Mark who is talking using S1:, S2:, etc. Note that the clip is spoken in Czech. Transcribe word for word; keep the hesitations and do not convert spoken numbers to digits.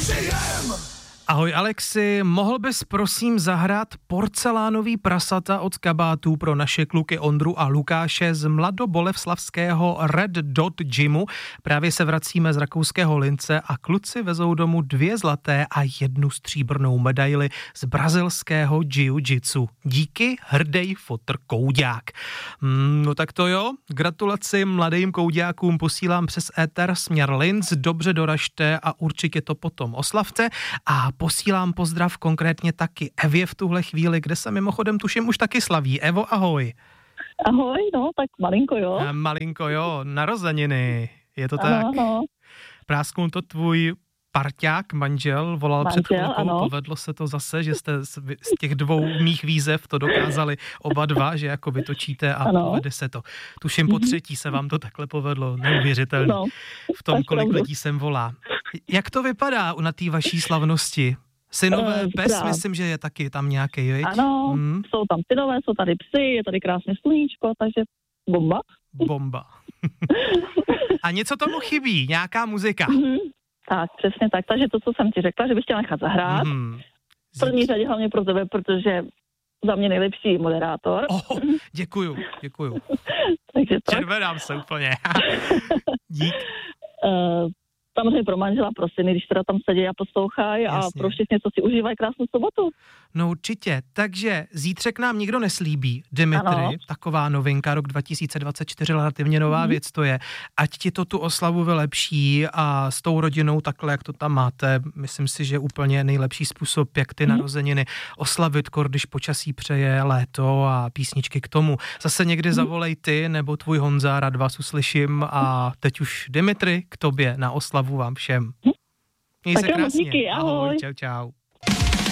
S1: Ahoj Alexi, mohl bys prosím zahrát Porcelánový prasata od kabátů pro naše kluky Ondru a Lukáše z mladobolevslavského Red Dot Gymu. Právě se vracíme z rakouského Lince a kluci vezou domů dvě zlaté a jednu stříbrnou medaili z brazilského jiu-jitsu. Díky, hrdej fotr Koudák. Hmm, no tak to jo, gratulaci mladým Kouďákům posílám přes éter směr Linz, dobře doražte a určitě to potom oslavte a posílám pozdrav konkrétně taky Evě v tuhle chvíli, kde se mimochodem tuším už taky slaví. Evo, ahoj.
S2: Ahoj, no, tak malinko jo.
S1: A malinko jo, narozeniny, je to
S2: ano,
S1: tak?
S2: Ano.
S1: Prásknul to tvůj parťák, manžel, volal
S2: Manžel,
S1: před chvilkou,
S2: ano.
S1: Povedlo se to zase, že jste z, z těch dvou mých výzev to dokázali oba dva, že jako vytočíte a ano. Povede se to. Tuším po třetí se vám to takhle povedlo, neuvěřitelný. No, v tom, kolik pravdu. Lidí sem volá. Jak to vypadá na té vaší slavnosti? Synové uh, pes, právě. Myslím, že je taky tam nějaký, viď?
S2: Ano, hmm. jsou tam synové, jsou tady psy, je tady krásné sluníčko, takže bomba.
S1: Bomba. A něco tomu chybí, nějaká muzika.
S2: Mm-hmm. Tak, přesně tak. Takže to, co jsem ti řekla, že bych chtěla nechat zahrát. Mm-hmm. V první řadě hlavně pro tebe, protože za mě nejlepší moderátor.
S1: Oh, děkuju, děkuju.
S2: Takže tak.
S1: Červenám se úplně. Dík.
S2: Uh, Samozřejmě pro manžela, pro syny, když teda tam sedí a poslouchají a pro všechny, co si užívají krásnou sobotu.
S1: No určitě, takže zítřek nám nikdo neslíbí, Dimitri, ano. Taková novinka, rok dva tisíce dvacet čtyři, relativně nová hmm. věc to je. Ať ti to tu oslavu vylepší a s tou rodinou takhle, jak to tam máte, myslím si, že úplně nejlepší způsob, jak ty hmm. narozeniny oslavit, když počasí přeje léto a písničky k tomu. Zase někdy hmm. zavolej ty nebo tvůj Honza, rád vás uslyším a teď už Dimitri k tobě na oslavu vám všem. Měj se krásně.
S2: Díky, ahoj.
S1: Ahoj, čau, čau.